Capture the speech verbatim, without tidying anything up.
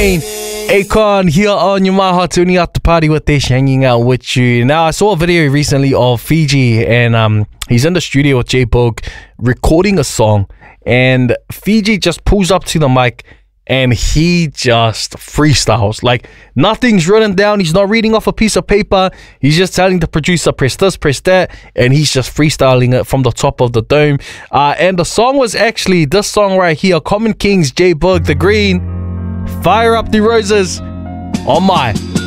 Akon here on your My Heart, tuning out the party with Dish, hanging out with you. Now, I saw a video recently of Fiji, and um, he's in the studio with J-Boog recording a song, and Fiji just pulls up to the mic and he just freestyles. Like, nothing's written down. He's not reading off a piece of paper. He's just telling the producer, press this, press that, and he's just freestyling it from the top of the dome. Uh, and the song was actually this song right here, Common Kings, J-Boog, The Green. Fire up the roses on my